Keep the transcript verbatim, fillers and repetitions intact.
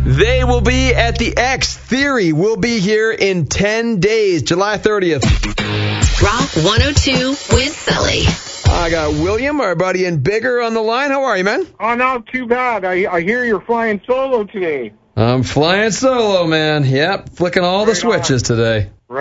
They will be at the X. Theory will be here in ten days, July thirtieth. Rock one oh two with Sully. I got William, our buddy in Bigger, on the line. How are you, man? Oh, not too bad. I, I hear you're flying solo today. I'm flying solo, man. Yep, flicking all the switches today.